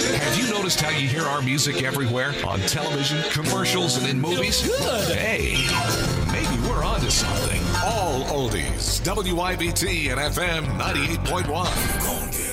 Have you noticed how you hear our music everywhere? On television, commercials, and in movies? Good. Hey, maybe we're onto something. All oldies. WIBT and FM 98.1.